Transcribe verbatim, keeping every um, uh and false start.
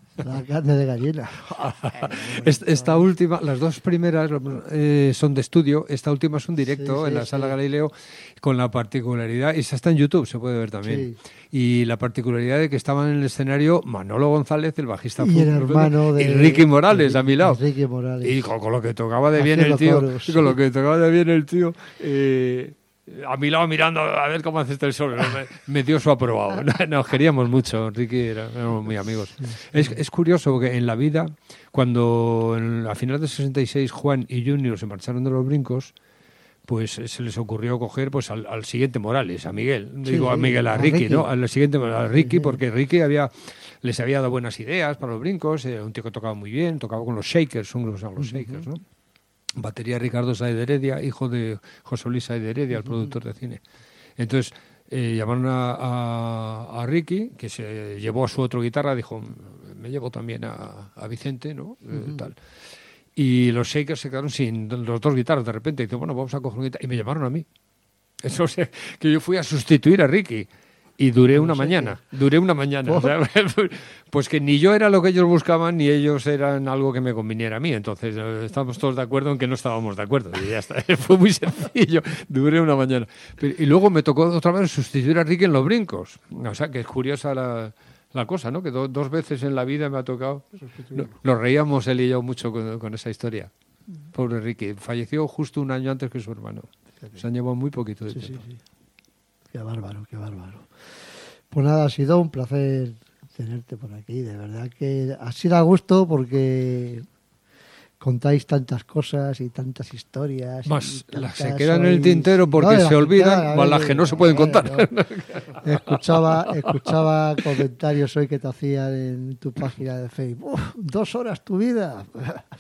La carne de gallina. Esta última, las dos primeras eh, son de estudio, esta última es un directo Sí, sí, en la sí. Sala Galileo, con la particularidad, y esa está en YouTube, se puede ver también, Sí. y la particularidad de que estaban en el escenario Manolo González, el bajista, Y el hermano de... y Ricky Morales de, a mi lado. de Ricky Morales. Y con, con lo que tocaba de bien el Haciendo tío, coros. y con lo que tocaba de bien el tío, eh, a mi lado mirando a ver cómo hace este el solo, me, me dio su aprobado. Nos queríamos mucho, Ricky, era, éramos muy amigos. Es, es curioso porque en la vida, cuando en, a finales del sesenta y seis Juan y Junior se marcharon de los Brincos, pues se les ocurrió coger pues al, al siguiente Morales, a Miguel, Sí, digo a sí, Miguel, a a Ricky, Ricky. ¿no? Al siguiente, a Ricky, Sí, sí. porque Ricky había les había dado buenas ideas para los Brincos, era un tío que tocaba muy bien, tocaba con los Shakers, son los, los Shakers, ¿no? Batería Ricardo Sáez de Heredia, hijo de José Luis Sáez de Heredia, el productor de cine. Entonces eh, llamaron a, a, a Ricky, que se llevó a su otro guitarra, dijo, me llevo también a, a Vicente, ¿no? Eh, Uh-huh. tal. Y los Shakers se quedaron sin los dos guitarras de repente. Y dice, bueno, vamos a coger una guitarra. Y me llamaron a mí. Eso, o sea, que yo fui a sustituir a Ricky. Y duré No una sé mañana, duré una mañana. O sea, pues que ni yo era lo que ellos buscaban, ni ellos eran algo que me conviniera a mí. Entonces, eh, estábamos todos de acuerdo en que no estábamos de acuerdo. Y ya está. Fue muy sencillo. Duré una mañana. Pero, y luego me tocó otra vez sustituir a Ricky en los Brincos. O sea, que es curiosa la, la cosa, ¿no? Que do, dos veces en la vida me ha tocado. No, nos reíamos él y yo mucho con, con esa historia. Pobre Ricky. Falleció justo un año antes que su hermano. Se han llevado muy poquito de Sí, tiempo. sí, sí. Qué bárbaro, qué bárbaro. Pues nada, ha sido un placer tenerte por aquí. De verdad que ha sido a gusto porque contáis tantas cosas y tantas historias. Más y las se tantas quedan en el sois- tintero porque No, se olvidan, quedan, más a las ver, que no se pueden a ver, contar. no. Escuchaba, escuchaba comentarios hoy que te hacían en tu página de Facebook. Uf, dos horas tu vida.